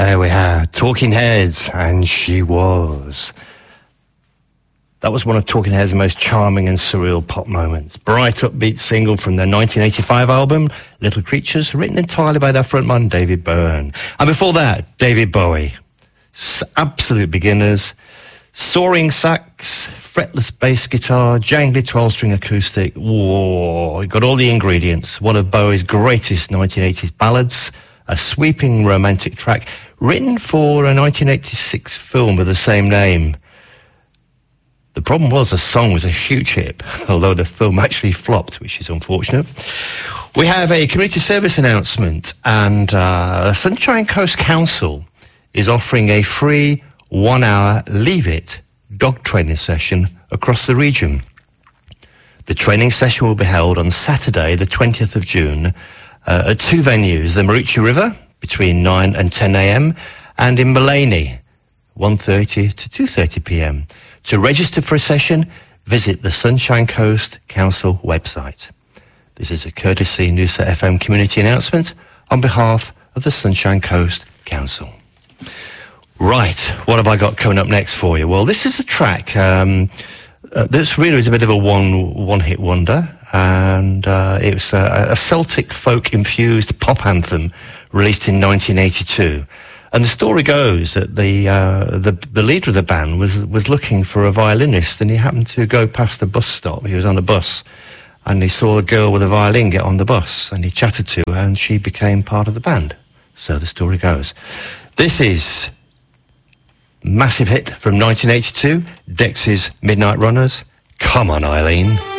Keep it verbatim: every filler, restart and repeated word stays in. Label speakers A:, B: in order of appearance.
A: There we have Talking Heads, and She Was. That was one of Talking Heads' most charming and surreal pop moments. Bright, upbeat single from their nineteen eighty-five album, Little Creatures, written entirely by their frontman, David Byrne. And before that, David Bowie. S- absolute beginners. Soaring sax, fretless bass guitar, jangly twelve-string acoustic. Whoa, got all the ingredients. One of Bowie's greatest nineteen eighties ballads, a sweeping romantic track written for a nineteen eighty-six film with the same name. The problem was the song was a huge hit, although the film actually flopped, which is unfortunate. We have a community service announcement, and uh, the Sunshine Coast Council is offering a free one-hour Leave It dog training session across the region. The training session will be held on Saturday, the twentieth of June, uh, at two venues, the Marucci River, between nine and ten a.m, and in Mullaney, one thirty to two thirty p.m. To register for a session, visit the Sunshine Coast Council website. This is a courtesy Noosa F M community announcement on behalf of the Sunshine Coast Council. Right, what have I got coming up next for you? Well, this is a track um, uh, that's really is a bit of a one, one-hit wonder, and uh, it was a, a Celtic folk-infused pop anthem released in nineteen eighty-two. And the story goes that the, uh, the the leader of the band was was looking for a violinist, and he happened to go past the bus stop. He was on a bus, and he saw a girl with a violin get on the bus, and he chatted to her, and she became part of the band. So the story goes. This is massive hit from nineteen eighty-two, Dexys Midnight Runners. Come on, Eileen.